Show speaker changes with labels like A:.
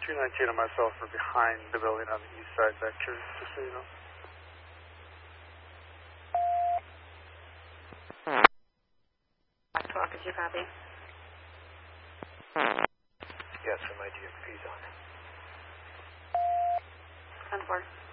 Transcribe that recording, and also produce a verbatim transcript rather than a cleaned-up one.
A: two nineteen and myself are behind the building on the east side vector, just so you know.
B: twelve, could you copy?
C: Yes, and my G F P's on.
B: ten four.